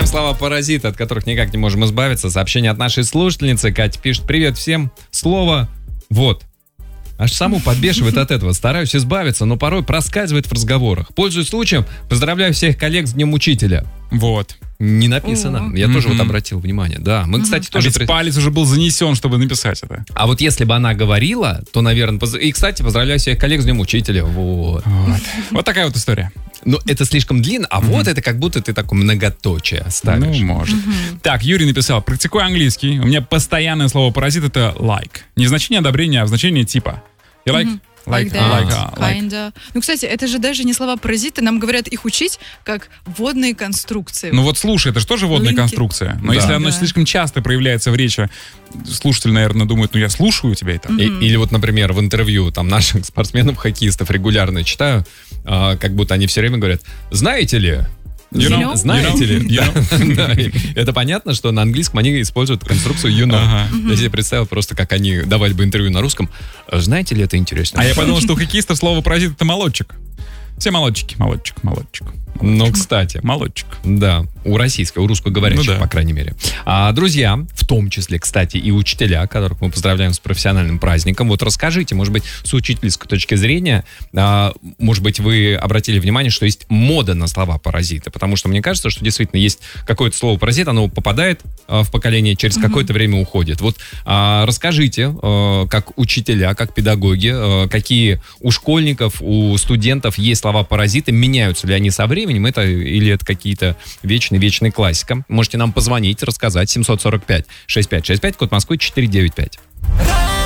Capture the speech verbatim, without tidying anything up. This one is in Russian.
слова паразиты, от которых никак не можем избавиться. Сообщение от нашей слушательницы. Катя пишет: привет всем. Слово «вот». Аж саму подбешивает от этого. Стараюсь избавиться, но порой проскальзывает в разговорах. Пользуясь случаем, поздравляю всех коллег с Днем Учителя. Вот. Не написано. Я mm-hmm. тоже вот обратил внимание. Да, мы, mm-hmm. кстати, тоже... А ведь палец уже был занесен, чтобы написать это. А вот если бы она говорила, то, наверное... Поз... И, кстати, поздравляю всех коллег с Днем Учителя. Вот. Вот, вот такая вот история. Ну, это слишком длинно, а mm-hmm. вот это как будто ты такое многоточие ставишь. Ну, может. Mm-hmm. Так, Юрий написал: практикую английский. У меня постоянное слово паразит — это like. Не значение одобрения, а значение типа. You like... Mm-hmm. Like, like that, like, uh, kinda. Like. Ну, кстати, это же даже не слова паразиты. Нам говорят их учить как водные конструкции. Ну вот слушай, это же тоже водная Линки. конструкция. Но да. если оно да. слишком часто проявляется в речи, слушатель, наверное, думает: ну я слушаю тебя это. Mm-hmm. И, или вот, например, в интервью там наших спортсменов-хоккеистов регулярно читаю, а, как будто они все время говорят: знаете ли... You know? Знаете you know? ли? You know? Да, это понятно, что на английском они используют конструкцию you know. Ага. Я себе представил просто, как они давали бы интервью на русском. Знаете ли, это интересно. А я подумал, что у хоккеистов слово паразит — это молодчик. Все молодчики, молодчик, молодчик. Ну, кстати. Молодчик. Да, у российского, у русскоговорящих, ну, да. по крайней мере. А, друзья, в том числе, кстати, и учителя, которых мы поздравляем с профессиональным праздником. Вот расскажите, может быть, с учительской точки зрения, а, может быть, вы обратили внимание, что есть мода на слова паразиты, потому что мне кажется, что действительно есть какое-то слово паразит, оно попадает а, в поколение, через mm-hmm. какое-то время уходит. Вот а, расскажите, а, как учителя, как педагоги, а, какие у школьников, у студентов есть слова паразиты, меняются ли они со временем, это или это какие-то вечные-вечные классика. Можете нам позвонить, рассказать. семь сорок пять шестьдесят пять шестьдесят пять, код Москвы четыреста девяносто пять.